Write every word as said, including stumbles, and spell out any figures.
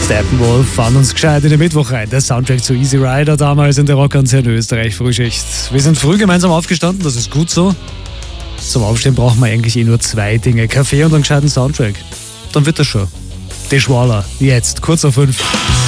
Steppenwolf fahren uns gescheit in den Mittwoch rein. Der Soundtrack zu Easy Rider damals in der Rockkonzert Österreich Frühschicht. Wir sind früh gemeinsam aufgestanden, das ist gut so. Zum Aufstehen braucht man eigentlich eh nur zwei Dinge. Kaffee und einen gescheiten Soundtrack. Dann wird das schon. Die Schwaller, jetzt, kurz auf fünf.